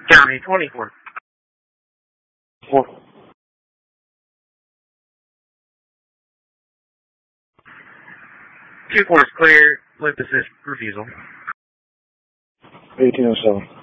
County 24. 4. 2-4 is clear with assist refusal. 1807.